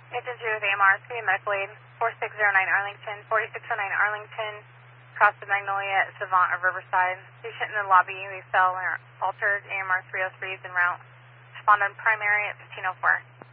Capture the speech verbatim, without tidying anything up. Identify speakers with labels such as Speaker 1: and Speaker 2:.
Speaker 1: Agent two with A M R, three medical aid, four six zero nine Arlington, forty-six oh nine Arlington, across the Magnolia, Savant, or Riverside. Patient in the lobby, we fell or altered, A M R three oh three is en route. Respond on primary at fifteen oh four.